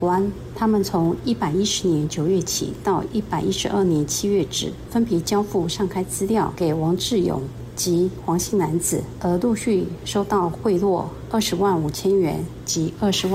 湾，他们从110年9月起到112年7月止，分别交付上开资料给王志勇及黄姓男子，而陆续收到贿赂20万5千元及20万。